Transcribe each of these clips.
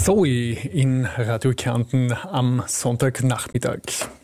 Zoe in Radio Kärnten am Sonntagnachmittag.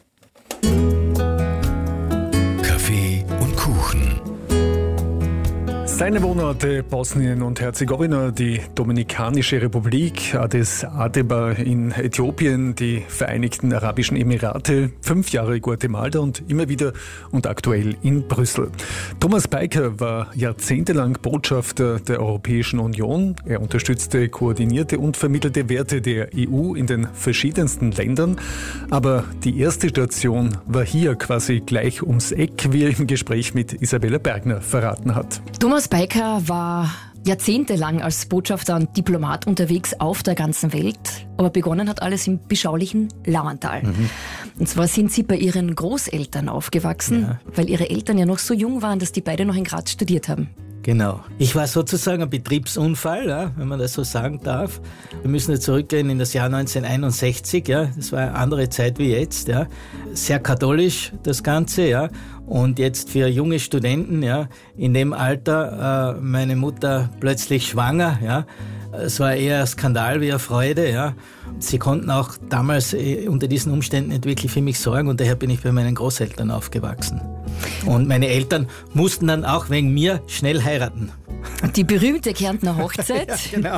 Kaffee und Kuchen. Seine Wohnorte Bosnien und Herzegowina, die Dominikanische Republik, Addis Abeba in Äthiopien, die Vereinigten Arabischen Emirate, 5 Jahre Guatemala und immer wieder und aktuell in Brüssel. Thomas Beiker war jahrzehntelang Botschafter der Europäischen Union. Er unterstützte, koordinierte und vermittelte Werte der EU in den verschiedensten Ländern. Aber die erste Station war hier quasi gleich ums Eck, wie er im Gespräch mit Isabella Bergner verraten hat. Thomas Beiker war jahrzehntelang als Botschafter und Diplomat unterwegs auf der ganzen Welt, aber begonnen hat alles im beschaulichen Lauental. Und zwar sind Sie bei Ihren Großeltern aufgewachsen, weil Ihre Eltern ja noch so jung waren, dass die beide noch in Graz studiert haben. Genau. Ich war sozusagen ein Betriebsunfall, ja, wenn man das so sagen darf. Wir müssen jetzt zurückgehen in das Jahr 1961. Ja. Das war eine andere Zeit wie jetzt. Ja. Sehr katholisch das Ganze. Ja. Und jetzt für junge Studenten, ja, in dem Alter, meine Mutter plötzlich schwanger. Ja. Es war eher ein Skandal wie eine Freude. Ja. Sie konnten auch damals unter diesen Umständen nicht wirklich für mich sorgen und daher bin ich bei meinen Großeltern aufgewachsen. Und meine Eltern mussten dann auch wegen mir schnell heiraten. Die berühmte Kärntner Hochzeit. Ja, genau.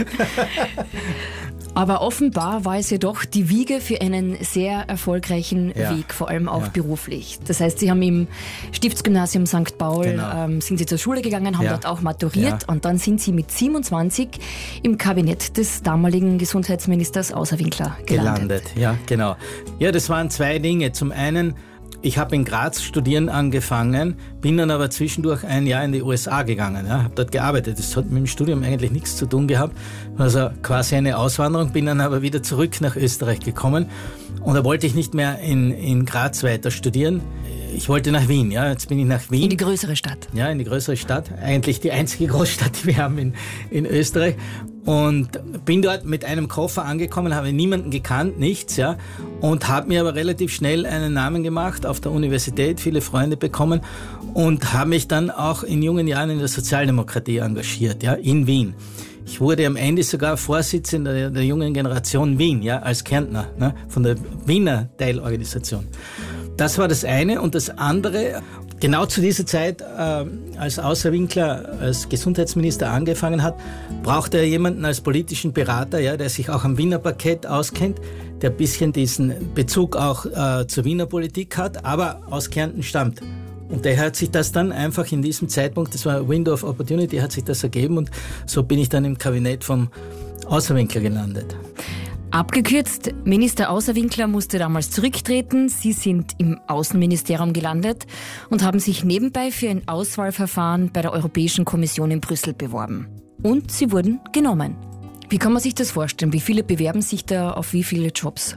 Aber offenbar war es ja doch die Wiege für einen sehr erfolgreichen Weg, vor allem auch beruflich. Das heißt, Sie haben im Stiftsgymnasium St. Paul sind Sie zur Schule gegangen, haben dort auch maturiert und dann sind Sie mit 27 im Kabinett des damaligen Gesundheitsministers Außerwinkler gelandet. Ja, genau. Ja, das waren 2 Dinge. Zum einen, ich habe in Graz studieren angefangen, bin dann aber zwischendurch ein Jahr in die USA gegangen, habe dort gearbeitet. Das hat mit dem Studium eigentlich nichts zu tun gehabt, also quasi eine Auswanderung, bin dann aber wieder zurück nach Österreich gekommen und da wollte ich nicht mehr in Graz weiter studieren. Ich wollte nach Wien, jetzt bin ich nach Wien. In die größere Stadt. Ja, in die größere Stadt, eigentlich die einzige Großstadt, die wir haben in Österreich. Und bin dort mit einem Koffer angekommen, habe niemanden gekannt, nichts, und habe mir aber relativ schnell einen Namen gemacht auf der Universität, viele Freunde bekommen und habe mich dann auch in jungen Jahren in der Sozialdemokratie engagiert, in Wien. Ich wurde am Ende sogar Vorsitzender der jungen Generation Wien, als Kärntner, von der Wiener Teilorganisation. Das war das eine. Und das andere, genau zu dieser Zeit, als Außerwinkler als Gesundheitsminister angefangen hat, brauchte er jemanden als politischen Berater, der sich auch am Wiener Parkett auskennt, der ein bisschen diesen Bezug auch zur Wiener Politik hat, aber aus Kärnten stammt. Und daher hat sich das dann einfach in diesem Zeitpunkt, das war Window of Opportunity, hat sich das ergeben und so bin ich dann im Kabinett vom Außerwinkler gelandet. Abgekürzt, Minister Außerwinkler musste damals zurücktreten. Sie sind im Außenministerium gelandet und haben sich nebenbei für ein Auswahlverfahren bei der Europäischen Kommission in Brüssel beworben. Und sie wurden genommen. Wie kann man sich das vorstellen? Wie viele bewerben sich da auf wie viele Jobs?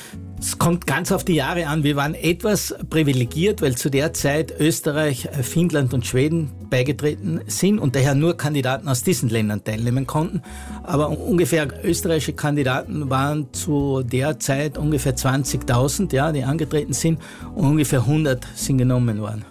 Es kommt ganz auf die Jahre an. Wir waren etwas privilegiert, weil zu der Zeit Österreich, Finnland und Schweden beigetreten sind und daher nur Kandidaten aus diesen Ländern teilnehmen konnten. Aber ungefähr österreichische Kandidaten waren zu der Zeit ungefähr 20.000, die angetreten sind und ungefähr 100 sind genommen worden.